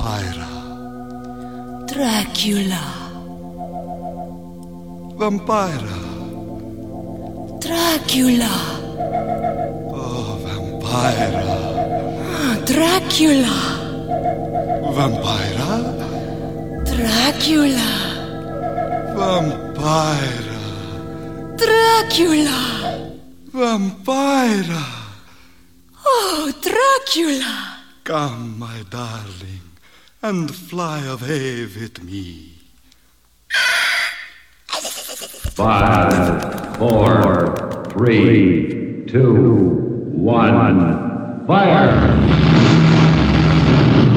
Vampira. Dracula. Vampira. Dracula. Oh, Vampira. Dracula. Vampira. Dracula. Vampira. Dracula. Vampira. Oh, Dracula. Come, my darling, and fly away with me. 5, 4, 3, 2, 1, fire!